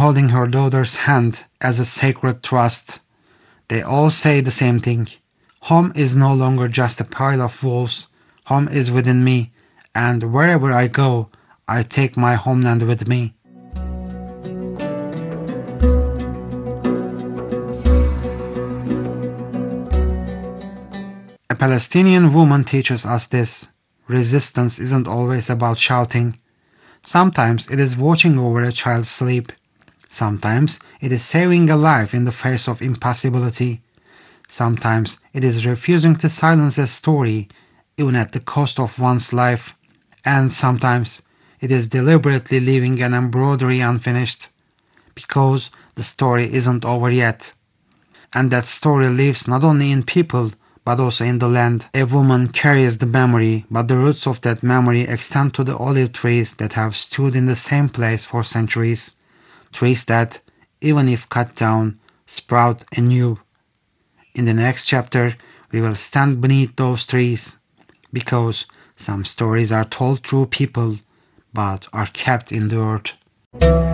holding her daughter's hand as a sacred trust. They all say the same thing. Home is no longer just a pile of walls. Home is within me, and wherever I go, I take my homeland with me. A Palestinian woman teaches us this. Resistance isn't always about shouting. Sometimes it is watching over a child's sleep. Sometimes it is saving a life in the face of impossibility. Sometimes it is refusing to silence a story, even at the cost of one's life. And sometimes it is deliberately leaving an embroidery unfinished, because the story isn't over yet. And that story lives not only in people, but also in the land. A woman carries the memory, but the roots of that memory extend to the olive trees that have stood in the same place for centuries. Trees that, even if cut down, sprout anew. In the next chapter, we will stand beneath those trees, because some stories are told through people, but are kept in the earth.